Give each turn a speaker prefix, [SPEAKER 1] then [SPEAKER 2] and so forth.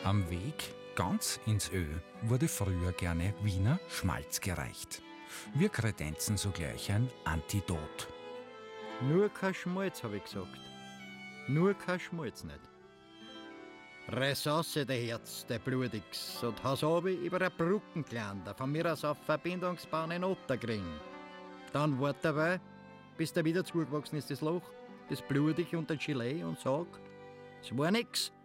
[SPEAKER 1] Am Weg ganz ins Ö wurde früher gerne Wiener Schmalz gereicht. Wir kredenzen sogleich ein Antidot.
[SPEAKER 2] Nur kein Schmalz, hab ich gesagt. Nur kein Schmalz nicht. Reiß der Herz, der Blutigs, und haus obi über ein Brückenklander, von mir aus auf Verbindungsbahn in Ottergring. Dann wart dabei, bis da wieder zugewachsen ist, das Loch, das blutig und der Gilet, und sag, es war nix.